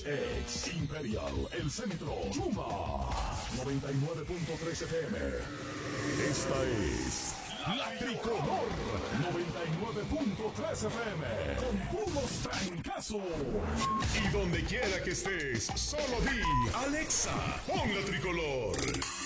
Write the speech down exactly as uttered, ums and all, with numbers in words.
Ex Imperial, El Centro, Yuma, noventa y nueve punto tres F M. Esta es La Tricolor, noventa y nueve punto tres F M, con puros trancazos. Y donde quiera que estés, solo di, Alexa, pon La Tricolor.